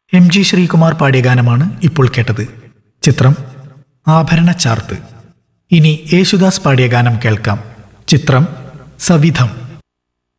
MG Sreekumar പാടിയ ഗാനമാണ് ഇപ്പോൾ കേട്ടത്. ചിത്രം ആഭരണ ചാർത്ത്. ഇനി യേശുദാസ് പാടിയ ഗാനം കേൾക്കാം. ചിത്രം സവിധം.